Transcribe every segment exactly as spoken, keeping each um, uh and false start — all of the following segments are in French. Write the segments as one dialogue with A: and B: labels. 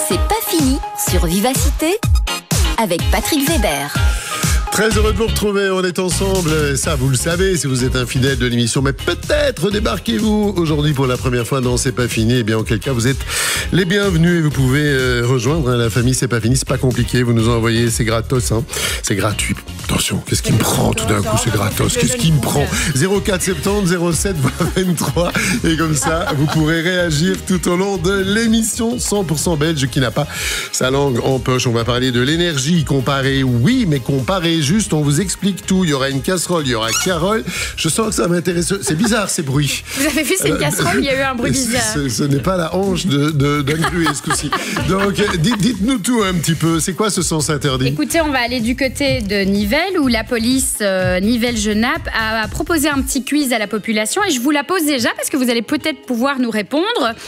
A: C'est pas fini sur Vivacité avec Patrick Weber.
B: Très heureux de vous retrouver, on est ensemble, ça vous le savez si vous êtes un fidèle de l'émission, mais peut-être débarquez-vous aujourd'hui pour la première fois dans C'est pas fini, et bien en quel cas vous êtes les bienvenus et vous pouvez euh, rejoindre hein, la famille C'est pas fini, c'est pas compliqué, vous nous envoyez, c'est gratos, hein. C'est gratuit, attention, qu'est-ce qui me prend tout d'un coup, c'est gratos, qu'est-ce qui me prend zéro quatre soixante-dix zéro sept vingt-trois et comme ça vous pourrez réagir tout au long de l'émission cent pour cent belge qui n'a pas sa langue en poche. On va parler de l'énergie, comparer oui, mais comparer juste, on vous explique tout. Il y aura une casserole, il y aura Carole. Je sens que ça m'intéresse. C'est bizarre ces bruits.
C: Vous avez vu, c'est une casserole, il y a eu un bruit bizarre.
B: Ce, ce n'est pas la hanche de, de, d'un gruet ce coup-ci. Donc, dites, dites-nous tout un petit peu. C'est quoi ce sens interdit ?
C: Écoutez, on va aller du côté de Nivelles, où la police euh, Nivelles-Genappe a, a proposé un petit quiz à la population. Et je vous la pose déjà, parce que vous allez peut-être pouvoir nous répondre.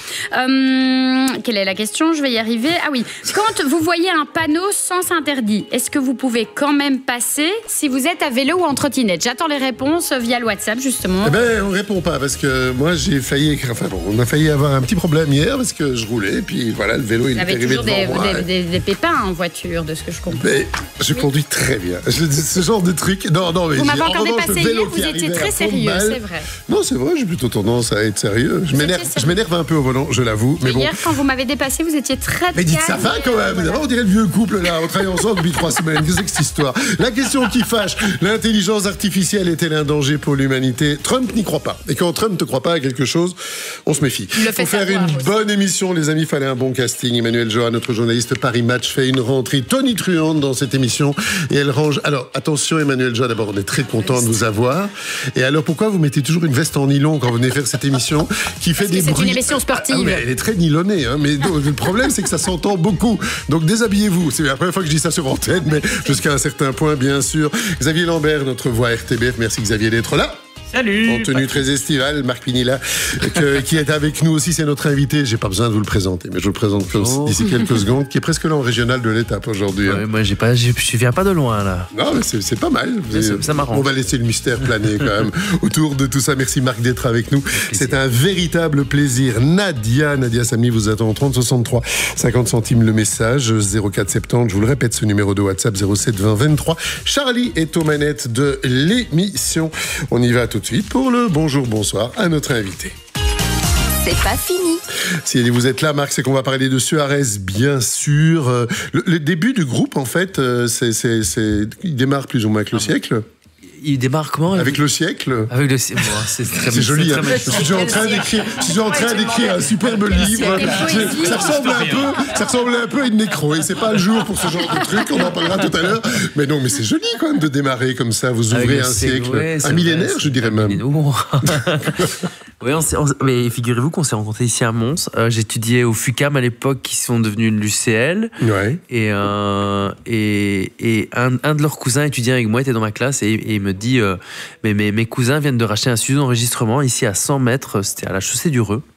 C: Euh, quelle est la question ? Je vais y arriver. Ah oui. Quand vous voyez un panneau sens interdit, est-ce que vous pouvez quand même passer si vous êtes à vélo ou en trottinette? J'attends les réponses via le WhatsApp, justement.
B: Eh ben, on répond pas, parce que moi, j'ai failli écrire... Enfin bon, on a failli avoir un petit problème hier, parce que je roulais, et puis voilà, le vélo, il est arrivé devant
C: des,
B: moi.
C: Des, des, des pépins en voiture, de ce que je comprends.
B: Mais je conduis très bien. Je dis ce genre de truc... Non, non, mais...
C: Vous m'avez encore
B: revanche,
C: dépassé hier, vous étiez très sérieux, c'est vrai.
B: Non, c'est vrai, j'ai plutôt tendance à être sérieux. Je m'énerve, je m'énerve un peu au volant, je l'avoue, mais, mais bon...
C: Hier, quand vous m'avez dépassé, vous étiez très calme.
B: Mais dites ça va quand même, voilà. On dirait le vieux couple, là, on travaille ensemble depuis trois semaines. Qu'est-ce que c'est que cette histoire ? La question qui fâche, l'intelligence artificielle est-elle un danger pour l'humanité ? Trump n'y croit pas. Et quand Trump ne croit pas à quelque chose, on se méfie.
C: Il le fait
B: Pour faire une
C: aussi.
B: bonne émission, les amis, il fallait un bon casting. Emmanuel Joa, notre journaliste Paris Match, fait une rentrée tonitruante dans cette émission. Et elle range... Alors, attention Emmanuel Joa, d'abord, on est très content de vous avoir. Et alors, pourquoi vous mettez toujours une veste en nylon quand vous venez faire cette émission qui fait
C: Parce
B: des
C: que c'est
B: bruits...
C: une émission sportive.
B: Ah, mais elle est très nylonnée, hein, mais donc, le problème, c'est que ça s'entend beaucoup. Donc, déshabillez-vous. C'est la première fois que je dis ça sur antenne, mais jusqu'à un certain point, bien sûr. Xavier Lambert, notre voix R T B F. Merci Xavier d'être là.
D: Salut.
B: En tenue très estivale, Marc Pinilla, que, qui est avec nous aussi, c'est notre invité. J'ai pas besoin de vous le présenter, mais je vous le présente
D: Oh.
B: d'ici quelques secondes, qui est presque là en régional de l'étape aujourd'hui.
D: Ouais, moi, j'ai pas, j'ai, je viens pas de loin là.
B: Non, mais c'est, c'est pas mal.
D: Ça, ça, ça m'arrange.
B: On va laisser le mystère planer quand même autour de tout ça. Merci Marc d'être avec nous. C'est un véritable plaisir. Nadia, Nadia Samy vous attend en trente soixante-trois, cinquante centimes le message, zéro quatre soixante-dix. Je vous le répète, ce numéro de WhatsApp zéro sept vingt vingt-trois. Charlie est aux manettes de l'émission. On y va tout de suite pour le bonjour, bonsoir à notre invité.
A: C'est pas fini.
B: Si vous êtes là, Marc, c'est qu'on va parler de Suarez, bien sûr. Euh, Le, le début du groupe, en fait, euh, c'est, c'est, c'est... il démarre plus ou moins avec le siècle.
D: Il démarre comment ?
B: Avec le siècle.
D: Avec le siècle. Bon, c'est très,
B: C'est joli,
D: c'est
B: hein.
D: très
B: Je suis déjà en train d'écrire, je suis déjà en train d'écrire un superbe livre. Je- ça ressemble un peu, ça ressemble un peu à une nécro. Et c'est pas le jour pour ce genre de truc. On en parlera tout à l'heure. Mais non, mais c'est joli quand même de démarrer comme ça. Vous
D: Avec
B: ouvrez
D: le
B: un
D: siècle,
B: siècle,
D: ouais, c'est
B: un millénaire,
D: vrai,
B: je dirais
D: c'est un
B: même.
D: millénaire. Oui, on s'est- on- mais figurez-vous qu'on s'est rencontrés ici à Mons. Euh, j'étudiais au FUCAM à l'époque, qui sont devenus l'U C L.
B: Ouais.
D: Et, euh, et, et un, un de leurs cousins étudiant avec moi était dans ma classe et, et il me dit euh, mais mes, mes cousins viennent de racheter un studio d'enregistrement ici à cent mètres, c'était à la chaussée du Reux.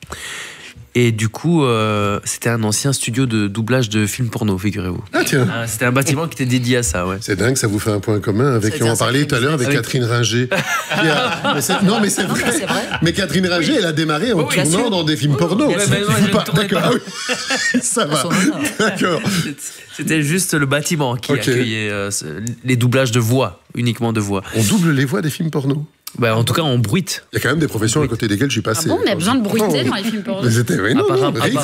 D: Et du coup, euh, c'était un ancien studio de doublage de films porno, figurez-vous.
B: Ah tiens.
D: Ah, c'était un bâtiment qui était dédié à ça, ouais.
B: C'est dingue, ça vous fait un point commun avec,
D: C'était
B: on
D: un
B: en parlait
D: sacré
B: tout à l'heure avec,
D: business.
B: Catherine Ringer. Qui a- mais c'est- non, mais c'est
C: Non, mais
B: vrai.
C: c'est vrai.
B: Mais Catherine Ringer, elle a démarré en
D: Oui, bien
B: tournant
D: sûr.
B: dans des films porno.
D: bien sûr.
B: Vous
D: Ouais, mais non,
B: pas-
D: je ne tournais
B: D'accord,
D: pas.
B: ah oui. Ça va.
D: son honneur.
B: D'accord.
D: C'était juste le bâtiment qui
B: Ok.
D: accueillait euh, ce- les doublages de voix, uniquement de voix.
B: On double les voix des films porno.
D: Bah, en tout cas, on bruite.
B: Il y a quand même des professions à côté desquelles je suis
C: Ah
B: passé.
C: bon, on a besoin de bruiter
B: Oh.
C: dans les films porno.
B: Mais c'était, oui, non,
D: Apparemment-
B: non, Rick,